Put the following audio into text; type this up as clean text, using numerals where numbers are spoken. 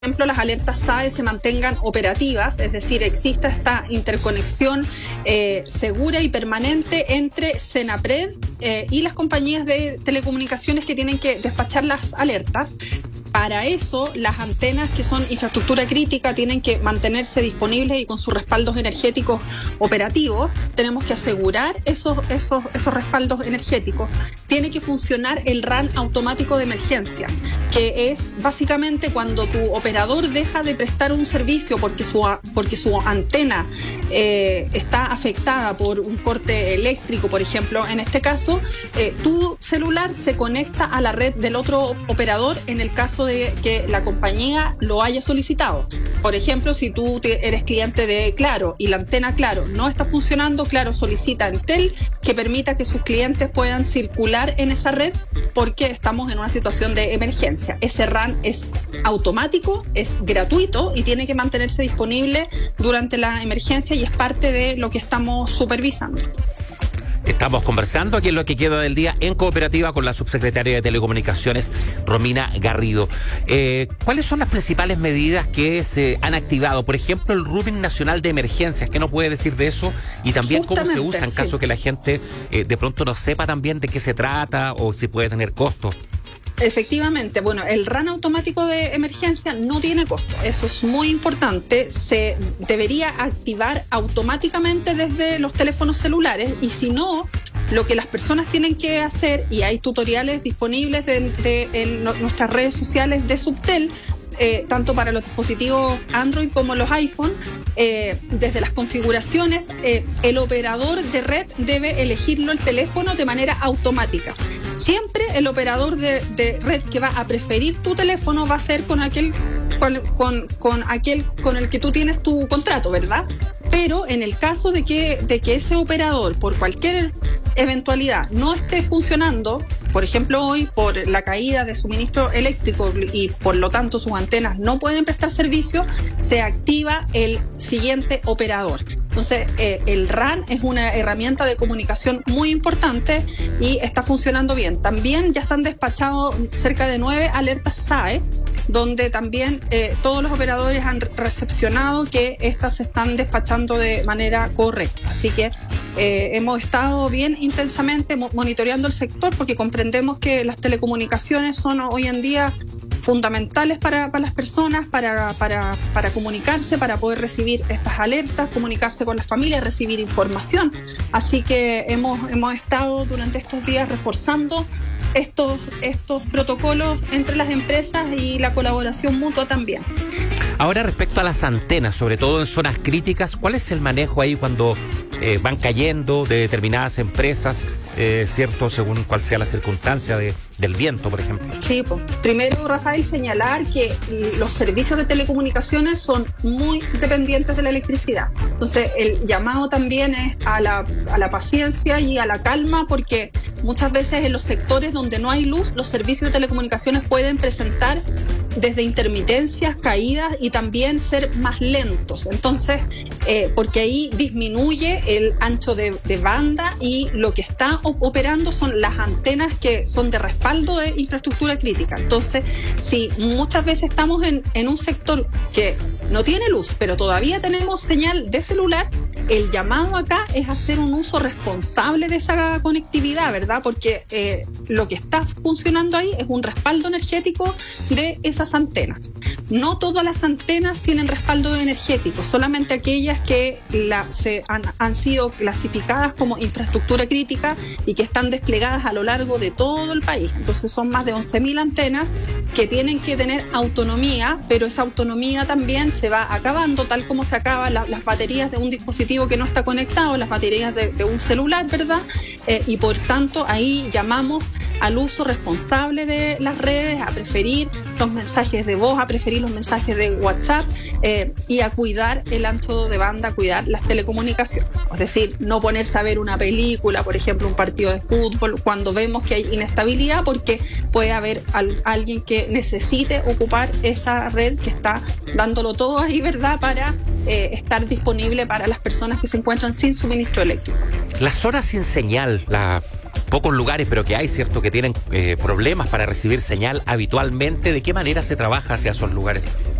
ejemplo, las alertas SAE se mantengan operativas, es decir, exista esta interconexión segura y permanente entre Senapred y las compañías de telecomunicaciones que tienen que despachar las alertas. Para eso, las antenas que son infraestructura crítica tienen que mantenerse disponibles y con sus respaldos energéticos operativos. Tenemos que asegurar esos respaldos energéticos. Tiene que funcionar el RAN automático de emergencia, que es básicamente cuando tu operador deja de prestar un servicio porque su antena está afectada por un corte eléctrico, por ejemplo. En este caso, tu celular se conecta a la red del otro operador en el caso de que la compañía lo haya solicitado. Por ejemplo, si tú eres cliente de Claro y la antena Claro no está funcionando, Claro solicita a Entel que permita que sus clientes puedan circular en esa red porque estamos en una situación de emergencia. Ese RAN es automático, es gratuito y tiene que mantenerse disponible durante la emergencia y es parte de lo que estamos supervisando. Estamos conversando aquí en Lo que queda del día en cooperativa con la subsecretaria de Telecomunicaciones, Romina Garrido. ¿Cuáles son las principales medidas que se han activado? Por ejemplo, el roaming nacional de emergencias. ¿Qué nos puede decir de eso? Y también cómo se usa en caso que la gente de pronto no sepa también de qué se trata o si puede tener costos. Efectivamente, bueno, el RAN automático de emergencia no tiene costo, eso es muy importante, se debería activar automáticamente desde los teléfonos celulares y si no, lo que las personas tienen que hacer, y hay tutoriales disponibles en nuestras redes sociales de Subtel, tanto para los dispositivos Android como los iPhone, desde las configuraciones, el operador de red debe elegirlo el teléfono de manera automática. Siempre el operador de red que va a preferir tu teléfono va a ser con aquel con el que tú tienes tu contrato, ¿verdad? Pero en el caso de que ese operador, por cualquier eventualidad, no esté funcionando, por ejemplo hoy por la caída de suministro eléctrico y por lo tanto sus antenas no pueden prestar servicio, se activa el siguiente operador. Entonces, el RAN es una herramienta de comunicación muy importante y está funcionando bien. También ya se han despachado cerca de 9 alertas SAE, donde también todos los operadores han recepcionado que estas se están despachando de manera correcta. Así que hemos estado bien intensamente monitoreando el sector porque comprendemos que las telecomunicaciones son hoy en día fundamentales para las personas, para comunicarse, para poder recibir estas alertas, comunicarse con las familias, recibir información. Así que hemos estado durante estos días reforzando estos protocolos entre las empresas y la colaboración mutua también. Ahora, respecto a las antenas, sobre todo en zonas críticas, ¿cuál es el manejo ahí cuando van cayendo de determinadas empresas, cierto, según cuál sea la circunstancia del viento, por ejemplo? Sí, pues, primero, Rafael, señalar que los servicios de telecomunicaciones son muy dependientes de la electricidad. Entonces, el llamado también es a la paciencia y a la calma, porque muchas veces en los sectores donde no hay luz, los servicios de telecomunicaciones pueden presentar desde intermitencias, caídas y también ser más lentos. Entonces, porque ahí disminuye el ancho de banda y lo que está operando son las antenas que son de respaldo de infraestructura crítica. Entonces, si muchas veces estamos en un sector que no tiene luz, pero todavía tenemos señal de celular, el llamado acá es hacer un uso responsable de esa conectividad, ¿verdad? Porque lo que está funcionando ahí es un respaldo energético de esas antenas. No todas las antenas tienen respaldo energético, solamente aquellas que han sido clasificadas como infraestructura crítica y que están desplegadas a lo largo de todo el país. Entonces son más de 11.000 antenas que tienen que tener autonomía, pero esa autonomía también se va acabando, tal como se acaban las baterías de un dispositivo que no está conectado, las baterías de un celular, ¿verdad? Y por tanto ahí llamamos al uso responsable de las redes, a preferir los mensajes de voz, a preferir los mensajes de WhatsApp y a cuidar el ancho de banda, a cuidar las telecomunicaciones. Es decir, no ponerse a ver una película, por ejemplo, un partido de fútbol, cuando vemos que hay inestabilidad, porque puede haber alguien que necesite ocupar esa red que está dándolo todo ahí, ¿verdad?, para estar disponible para las personas que se encuentran sin suministro eléctrico. Las zonas sin señal, pocos lugares, pero que hay, ¿cierto?, que tienen problemas para recibir señal habitualmente. ¿De qué manera se trabaja hacia esos lugares?